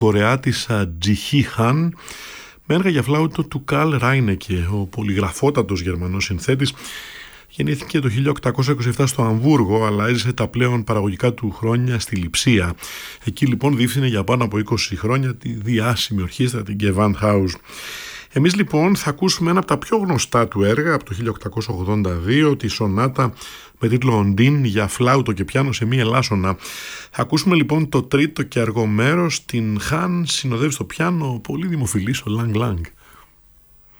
Κορεάτισσα Τζιχί Χαν με έργα για φλάουτο του Καλ Ράινεκε. Ο πολυγραφότατος Γερμανός συνθέτης γεννήθηκε το 1827 στο Αμβούργο, αλλά έζησε τα πλέον παραγωγικά του χρόνια στη Λειψία. Εκεί λοιπόν διεύθυνε για πάνω από 20 χρόνια τη διάσημη ορχήστρα, την Gewandhaus. Εμείς λοιπόν θα ακούσουμε ένα από τα πιο γνωστά του έργα από το 1882, τη σονάτα με τίτλο «Οντίν» για φλάουτο και πιάνο σε μη ελάσσονα. Θα ακούσουμε λοιπόν το τρίτο και αργό μέρος. Την Χαν συνοδεύει στο πιάνο ο πολύ δημοφιλής ο Λανγκ Λανγκ.